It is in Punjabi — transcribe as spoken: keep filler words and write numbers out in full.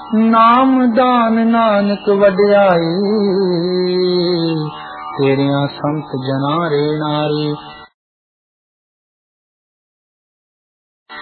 नाम दान नानक वड्याई तेरिया संत जना रे नारी